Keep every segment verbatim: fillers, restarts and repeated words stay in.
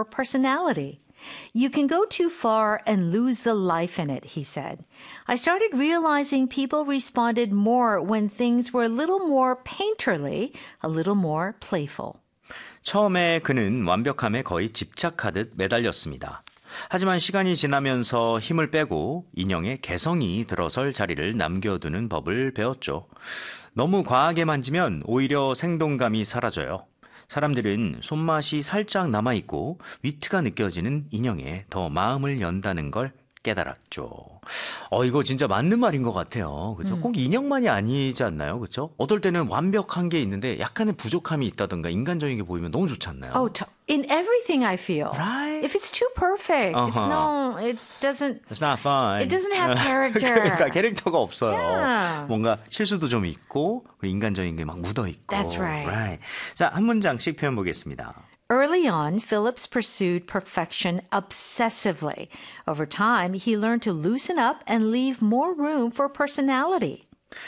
for personality. You can go too far and lose the life in it, he said. I started realizing people responded more when things were a little more painterly, a little more playful. 처음에 그는 완벽함에 거의 집착하듯 매달렸습니다. 하지만 시간이 지나면서 힘을 빼고 인형의 개성이 들어설 자리를 남겨두는 법을 배웠죠. 너무 과하게 만지면 오히려 생동감이 사라져요. 사람들은 손맛이 살짝 남아있고 위트가 느껴지는 인형에 더 마음을 연다는 걸 깨달았죠. 어, 이거 진짜 맞는 말인 것 같아요. 그죠? 음. 꼭 인형만이 아니지 않나요? 그죠? 어떨 때는 완벽한 게 있는데 약간의 부족함이 있다던가 인간적인 게 보이면 너무 좋지 않나요? Oh, in everything I feel. Right? If it's too perfect, Uh-huh. it's no, it doesn't. It's not fun. It doesn't have character. 그러니까 캐릭터가 없어요. Yeah. 뭔가 실수도 좀 있고 그리고 인간적인 게 막 묻어 있고. That's right. right. 자, 한 문장씩 표현 보겠습니다. Early on, Phillips pursued perfection obsessively. Over time, he learned to loosen up and leave more room for personality.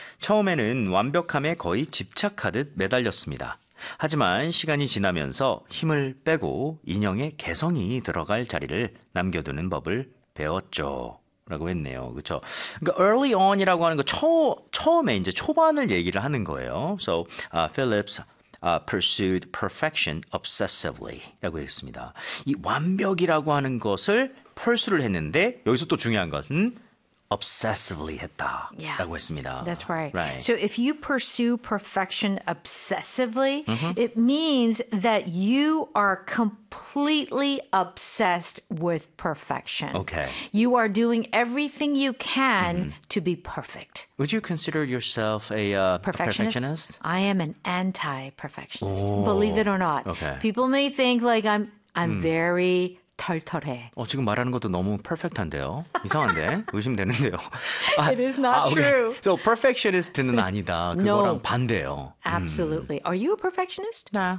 처음에는 완벽함에 거의 집착하듯 매달렸습니다. 하지만 시간이 지나면서 힘을 빼고 인형의 개성이 들어갈 자리를 남겨두는 법을 배웠죠. 라고 했네요. 그렇죠? 그러니까 early on이라고 하는 거 처, 처음에 이제 초반을 얘기를 하는 거예요. So, uh, Phillips Uh, pursued perfection obsessively 라고 했습니다. 이 완벽이라고 하는 것을 pursue를 했는데 여기서 또 중요한 것은 obsessively 했다 Yeah. 라고 했습니다. That's right. right. So if you pursue perfection obsessively, Mm-hmm. it means that you are completely obsessed with perfection. Okay. You are doing everything you can Mm-hmm. to be perfect. Would you consider yourself a, uh, Perfectionist? a perfectionist? I am an anti-perfectionist. Believe it or not. Okay. People may think like I'm I'm very 털털해. 어, 지금 말하는 것도 너무 perfect한데요. 이상한데? 의심되는데요. 아, It is not 아, true. Okay. So perfectionist는 아니다. 그거랑 No. 반대예요. Absolutely. Are you a perfectionist? 나.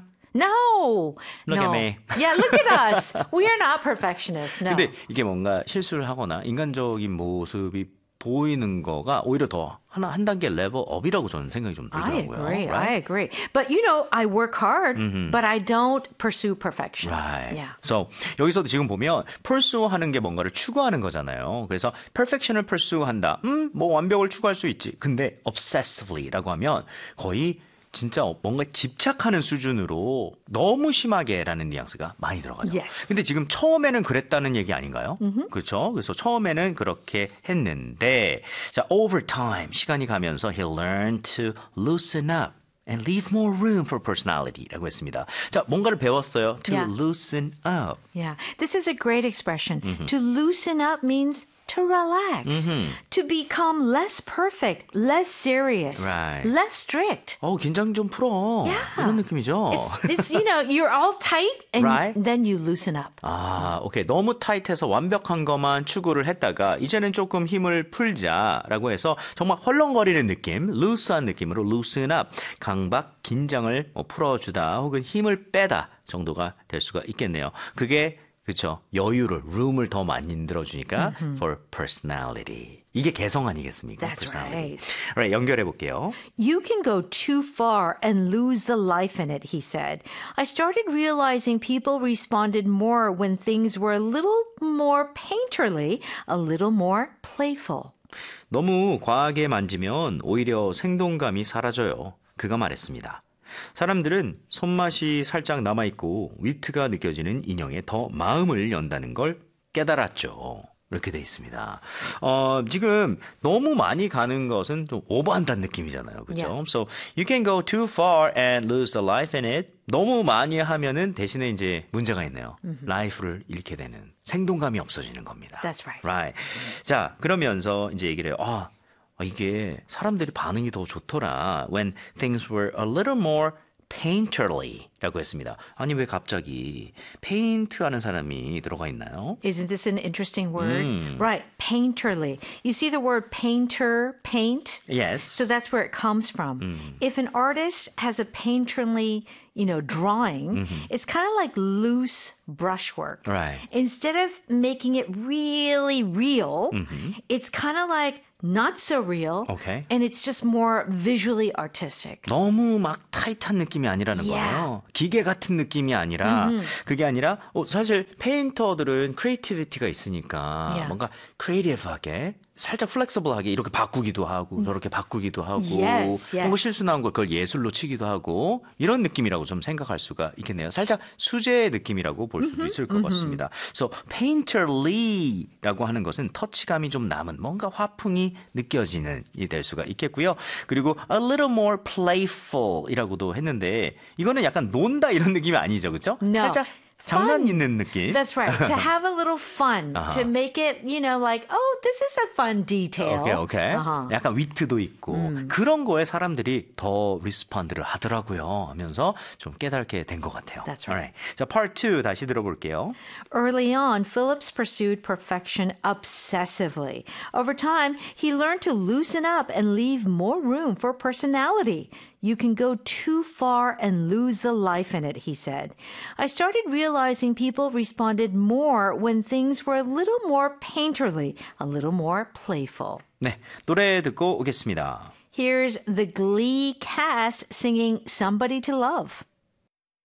No. Look no. at me. Yeah, look at us. We are not perfectionists. No. 근데 이게 뭔가 실수를 하거나 인간적인 모습이 보이는 거가 오히려 더 하나 한 단계 레벨 업이라고 저는 생각이 좀 I 들더라고요. agree. Right? I agree. But you know, I work hard, but I don't pursue perfection. Right. Yeah. So 여기서도 지금 보면 pursue 하는 게 뭔가를 추구하는 거잖아요. 그래서 perfection을 pursue 한다. 음, 뭐 완벽을 추구할 수 있지. 근데 obsessively라고 하면 거의 진짜 뭔가 집착하는 수준으로 너무 심하게라는 뉘앙스가 많이 들어가죠. Yes. 근데 지금 처음에는 그랬다는 얘기 아닌가요? Mm-hmm. 그렇죠? 그래서 처음에는 그렇게 했는데 자, over time 시간이 가면서 he learned to loosen up and leave more room for personality라고 했습니다. 자, 뭔가를 배웠어요. To Yeah. loosen up. Yeah. This is a great expression. Mm-hmm. To loosen up means to relax, Mm-hmm. to become less perfect, less serious, Right. less strict. 어, 긴장 좀 풀어. Yeah. 이런 느낌이죠. It's, it's, you know, you're all tight and Right. then you loosen up. 아, 오케이. 너무 타이트해서 완벽한 것만 추구를 했다가 이제는 조금 힘을 풀자라고 해서 정말 헐렁거리는 느낌, loose한 느낌으로 loosen up, 강박, 긴장을 뭐 풀어주다 혹은 힘을 빼다 정도가 될 수가 있겠네요. 그게 그렇죠. 여유를, room을 더 만들어주니까 mm-hmm. for personality. 이게 개성 아니겠습니까? That's personality. right. Right, 연결해 볼게요. You can go too far and lose the life in it, he said. I started realizing people responded more when things were a little more painterly, a little more playful. 너무 과하게 만지면 오히려 생동감이 사라져요. 그가 말했습니다. 사람들은 손맛이 살짝 남아있고 위트가 느껴지는 인형에 더 마음을 연다는 걸 깨달았죠. 이렇게 돼 있습니다. 어, 지금 너무 많이 가는 것은 좀 오버한다는 느낌이잖아요. 그렇죠? Yeah. So you can go too far and lose the life in it. 너무 많이 하면은 대신에 이제 문제가 있네요. Mm-hmm. 라이프를 잃게 되는 생동감이 없어지는 겁니다. That's right. Right. 자, 그러면서 이제 얘기를 해요. 아, 이게 사람들이 반응이 더 좋더라. When things were a little more painterly 라고 했습니다. 아니 왜 갑자기 페인트 하는 사람이 들어가 있나요? Isn't this an interesting word? Mm. Right, painterly. You see the word painter, paint? Yes. So that's where it comes from. Mm. If an artist has a painterly, you know, drawing, Mm-hmm. it's kind of like loose brushwork. Right. Instead of making it really real, Mm-hmm. it's kind of like not so real, Okay. and it's just more visually artistic. 너무 막 타이트한 느낌이 아니라는 Yeah. 거예요. 기계 같은 느낌이 아니라 그게 아니라 어, 사실 페인터들은 크리에이티비티가 있으니까 Yeah. 뭔가 크리에이티브하게 살짝 플렉서블하게 이렇게 바꾸기도 하고 저렇게 바꾸기도 하고 Yes, yes. 뭐 실수 나온 걸 그걸 예술로 치기도 하고 이런 느낌이라고 좀 생각할 수가 있겠네요. 살짝 수제의 느낌이라고 볼 수도 있을 것 같습니다. So painterly라고 하는 것은 터치감이 좀 남은 뭔가 화풍이 느껴지는 이 될 수가 있겠고요. 그리고 a little more playful이라고도 했는데 이거는 약간 논다 이런 느낌이 아니죠, 그렇죠? No. 살짝 장난 있는 느낌. That's right. To have a little fun. To make it, you know, like, oh, this is a fun detail. 오케이, 오케이. Uh-huh. 약간 위트도 있고 그런 거에 사람들이 더 리스폰드를 하더라고요 하면서 좀 깨닫게 된 것 같아요. That's right. Alright. 자, part two 다시 들어볼게요. Early on, Phillips pursued perfection obsessively. Over time, he learned to loosen up and leave more room for personality. You can go too far and lose the life in it, he said. I started realizing people responded more when things were a little more painterly, a little more playful. 네, 노래 듣고 오겠습니다. Here's the Glee cast singing Somebody to Love.